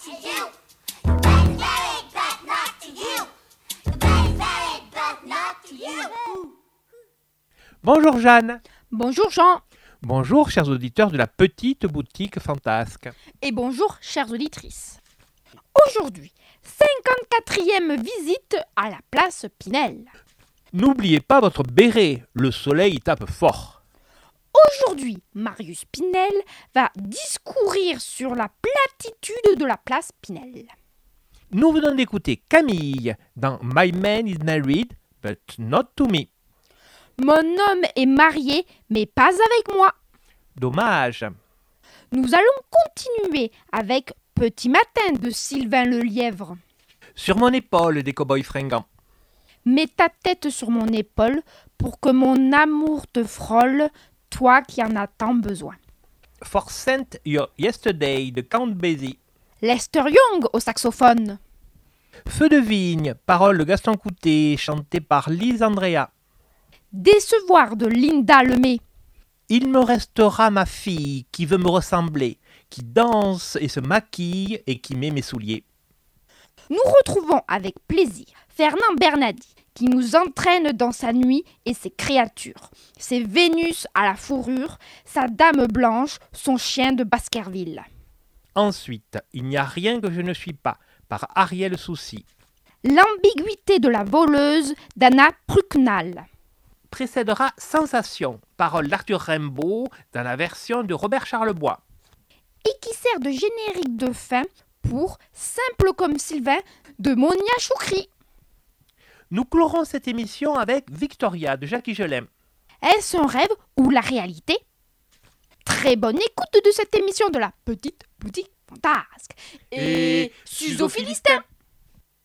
to you. The brain's buried, but not to you. The brain's buried, but not to you. Bonjour Jeanne. Bonjour Jean. Bonjour chers auditeurs de la petite boutique fantasque. Et bonjour chères auditrices. Aujourd'hui, 54e visite à la place Pinel. N'oubliez pas votre béret, le soleil y tape fort. Aujourd'hui, Marius Pinel va discourir sur la platitude de la place Pinel. Nous venons d'écouter Camille dans My Man is married, but not to me. Mon homme est marié, mais pas avec moi. Dommage. Nous allons continuer avec Petit matin de Sylvain Lelièvre. Sur mon épaule des cow-boys fringants. Mets ta tête sur mon épaule pour que mon amour te frôle, toi qui en as tant besoin. For Sent Your Yesterday de Count Basie. Lester Young au saxophone. Feu de vigne, paroles de Gaston Coutet, chanté par Lise Andrea. Décevoir de Linda Lemay. Il me restera ma fille qui veut me ressembler, qui danse et se maquille et qui met mes souliers. Nous retrouvons avec plaisir Fernand Bernadi qui nous entraîne dans sa nuit et ses créatures, ses Vénus à la fourrure, sa dame blanche, son chien de Baskerville. Ensuite, Il n'y a rien que je ne suis pas, par Ariel Soucy. L'ambiguïté de la voleuse d'Anna Prucknall. Précédera Sensation, parole d'Arthur Rimbaud dans la version de Robert Charlebois. Et qui sert de générique de fin pour Simple comme Sylvain de Monia Choukri. Nous clorons cette émission avec Victoria de Jacques Higelin. Est-ce un rêve ou la réalité? Très bonne écoute de cette émission de la petite boutique fantasque. Et Suzo Philistin.